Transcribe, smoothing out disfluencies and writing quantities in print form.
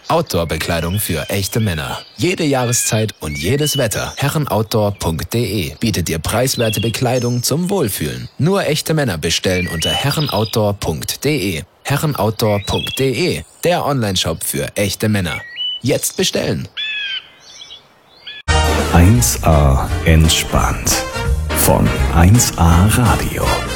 Outdoor-Bekleidung für echte Männer. Jede Jahreszeit und jedes Wetter. Herrenoutdoor.de bietet dir preiswerte Bekleidung zum Wohlfühlen. Nur echte Männer bestellen unter herrenoutdoor.de. Herrenoutdoor.de, der Onlineshop für echte Männer. Jetzt bestellen. 1A entspannt. Von 1A Radio.